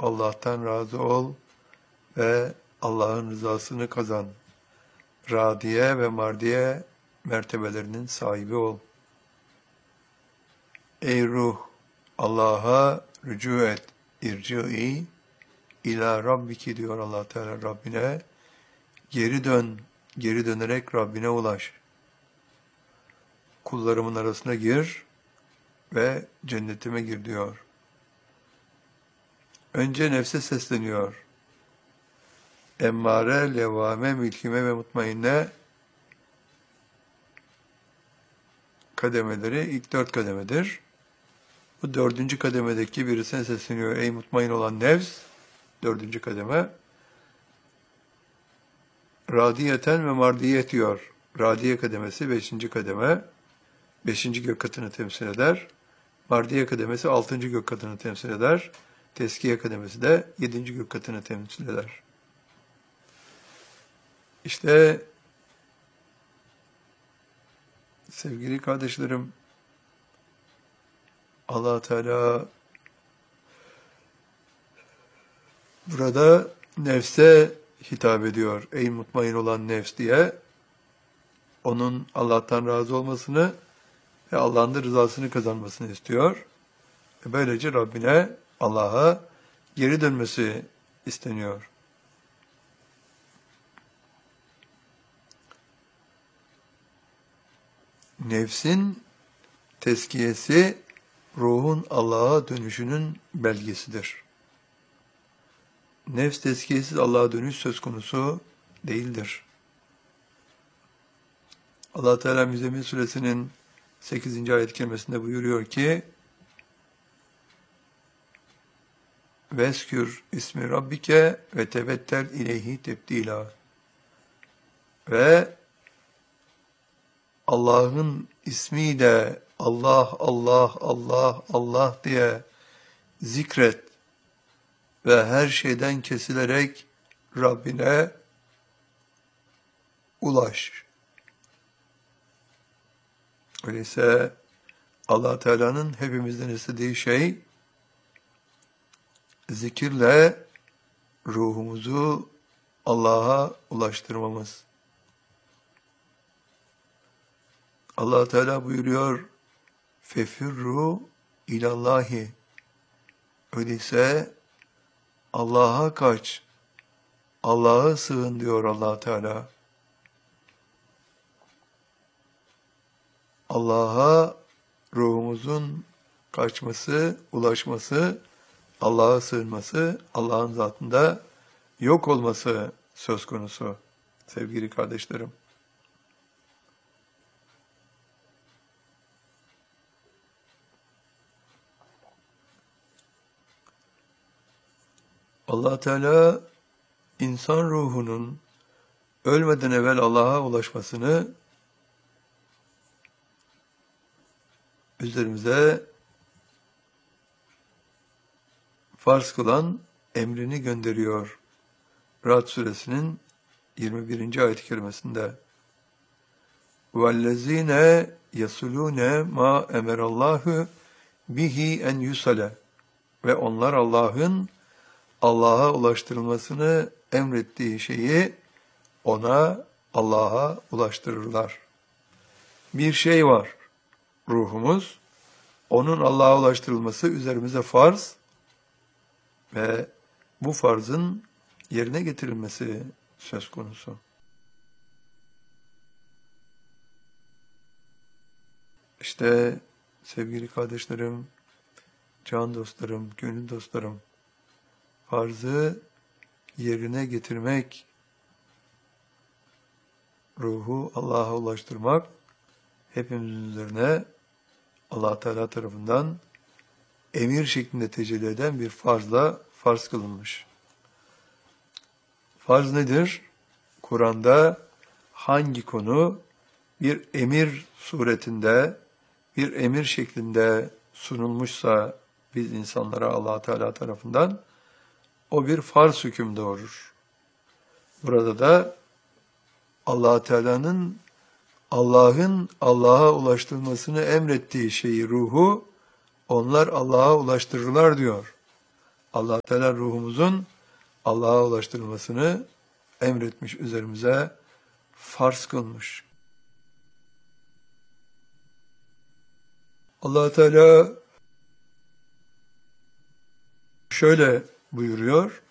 Allah'tan razı ol ve Allah'ın rızasını kazan. Radiye ve mardiye mertebelerinin sahibi ol. Ey ruh, Allah'a rücu et. İrci'i ila Rabbiki diyor Allah Teala Rabbine. Geri dön, geri dönerek Rabbine ulaş. Kullarımın arasına gir ve cennetime gir diyor. Önce nefse sesleniyor. Emmare, levvame, mülkime ve mutmainne kademeleri ilk 4 kademedir. Bu 4. kademedeki birisine sesleniyor. Ey mutmain olan nefs, 4. kademe. Radiyeten ve mardiyet diyor. Radiye kademesi 5. kademe. 5. gök katını temsil eder. Mardiye kademesi 6. gök katını temsil eder. Teskiye kademesi de 7. gök katını temsil eder. İşte sevgili kardeşlerim, Allah Teala burada nefse hitap ediyor. Ey mutmain olan nefs diye. Onun Allah'tan razı olmasını ve Allah'ın da rızasını kazanmasını istiyor. Böylece Rabbine, Allah'a geri dönmesi isteniyor. Nefsin teskiyesi, ruhun Allah'a dönüşünün belgesidir. Nefs teskiyesiz Allah'a dönüş söz konusu değildir. Allah Teala Müzzemmil Suresinin 8. ayet-i kerimesinde buyuruyor ki Veskür ismi Rabbike ve tebettel ileyhi tebdila ve Allah'ın ismiyle Allah, Allah, Allah, Allah diye zikret ve her şeyden kesilerek Rabbine ulaş. Öyleyse Allah Teala'nın hepimizden istediği şey zikirle ruhumuzu Allah'a ulaştırmamız. Allah Teala buyuruyor fefirru ilallahi. Öyleyse Allah'a kaç. Allah'a sığın diyor Allah Teala. Allah'a ruhumuzun kaçması, ulaşması, Allah'a sığınması, Allah'ın zatında yok olması söz konusu sevgili kardeşlerim. Allah Teala insan ruhunun ölmeden evvel Allah'a ulaşmasını üzerimize farz kılan emrini gönderiyor. Ra'd suresinin 21. ayet-i kerimesinde. وَالَّذ۪ينَ يَصُلُونَ مَا اَمَرَ اللّٰهُ بِهِ اَنْ يُسَلَ ve onlar Allah'a ulaştırılmasını emrettiği şeyi Allah'a ulaştırırlar. Bir şey var, ruhumuz, onun Allah'a ulaştırılması üzerimize farz ve bu farzın yerine getirilmesi söz konusu. İşte sevgili kardeşlerim, can dostlarım, gönül dostlarım, farzı yerine getirmek, ruhu Allah'a ulaştırmak, hepimizin üzerine Allah Teala tarafından emir şeklinde tecelli eden bir farz kılınmış. Farz nedir? Kur'an'da hangi konu bir emir suretinde, bir emir şeklinde sunulmuşsa biz insanlara Allah Teala tarafından o bir farz hüküm doğurur. Burada da Allah Teala'nın Allah'ın Allah'a ulaştırılmasını emrettiği şeyi, ruhu, onlar Allah'a ulaştırırlar diyor. Allah Teala ruhumuzun Allah'a ulaştırılmasını emretmiş, üzerimize farz kılmış. Allah Teala şöyle buyuruyor: